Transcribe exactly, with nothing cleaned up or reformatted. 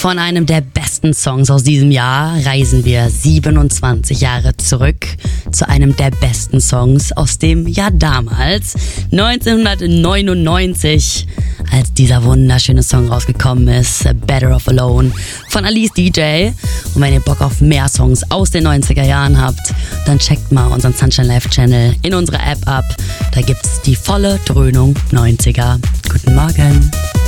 Von einem der besten Songs aus diesem Jahr reisen wir siebenundzwanzig Jahre zurück zu einem der besten Songs aus dem Jahr damals, neunzehnhundertneunundneunzig, als dieser wunderschöne Song rausgekommen ist, Better Off Alone von Alice D J. Und wenn ihr Bock auf mehr Songs aus den neunziger Jahren habt, dann checkt mal unseren Sunshine Live Channel in unserer App ab. Da gibt's die volle Dröhnung neunziger. Guten Morgen.